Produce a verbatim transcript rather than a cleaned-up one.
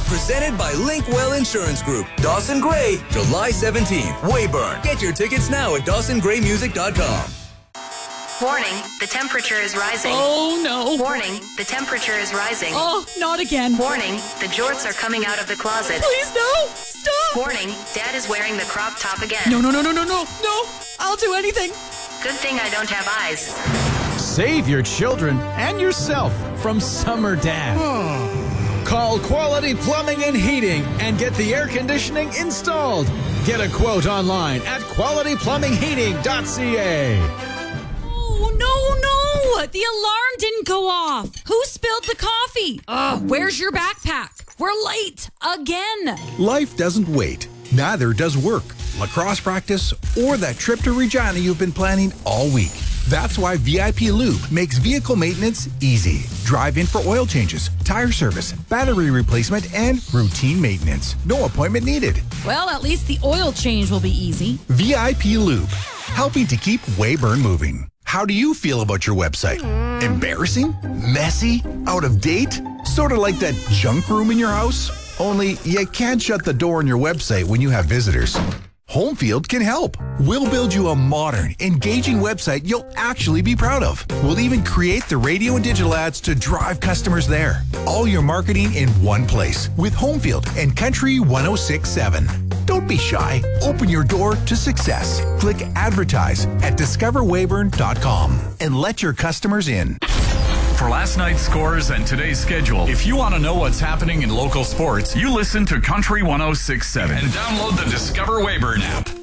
Presented by Linkwell Insurance Group. Dawson Gray, July seventeenth. Weyburn. Get your tickets now at dawson gray music dot com. Warning, the temperature is rising. Oh, no. Warning, the temperature is rising. Oh, not again. Warning, the jorts are coming out of the closet. Please, no. Stop. Warning, Dad is wearing the crop top again. No, no, no, no, no, no. No. I'll do anything. Good thing I don't have eyes. Save your children and yourself from summer dad. Call Quality Plumbing and Heating and get the air conditioning installed. Get a quote online at quality plumbing heating dot c a. Oh, no, no. The alarm didn't go off. Who spilled the coffee? Ugh, where's your backpack? We're late again. Life doesn't wait. Neither does work, lacrosse practice, or that trip to Regina you've been planning all week. That's why V I P Lube makes vehicle maintenance easy. Drive in for oil changes, tire service, battery replacement, and routine maintenance. No appointment needed. Well, at least the oil change will be easy. V I P Lube, helping to keep Weyburn moving. How do you feel about your website? Embarrassing? Messy? Out of date? Sort of like that junk room in your house? Only you can't shut the door on your website when you have visitors. Homefield can help. We'll build you a modern, engaging website you'll actually be proud of. We'll even create the radio and digital ads to drive customers there. All your marketing in one place with Homefield and Country one oh six point seven. Don't be shy. Open your door to success. Click advertise at discover weyburn dot com and let your customers in. For last night's scores and today's schedule, if you want to know what's happening in local sports, you listen to Country one oh six point seven and download the Discover Weyburn app.